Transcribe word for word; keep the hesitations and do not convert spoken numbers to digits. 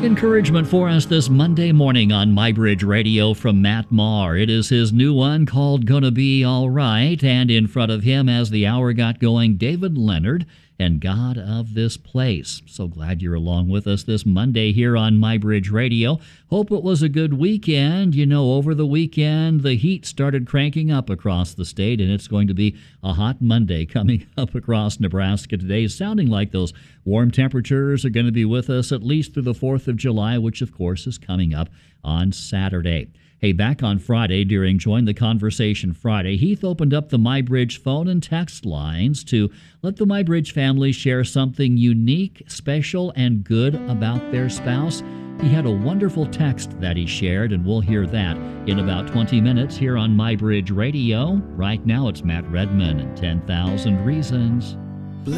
Encouragement for us this Monday morning on MyBridge Radio from Matt Maher. It is his new one called Gonna Be All Right, and in front of him as the hour got going, David Leonard and God of This Place. So glad you're along with us this Monday here on MyBridge Radio. Hope it was a good weekend. You know, over the weekend, the heat started cranking up across the state, and it's going to be a hot Monday coming up across Nebraska today, sounding like those warm temperatures are going to be with us at least through the fourth of July, which, of course, is coming up on Saturday. Hey, back on Friday during Join the Conversation Friday, Heath opened up the MyBridge phone and text lines to let the MyBridge family share something unique, special, and good about their spouse. He had a wonderful text that he shared, and we'll hear that in about twenty minutes here on MyBridge Radio. Right now, it's Matt Redman and ten thousand Reasons.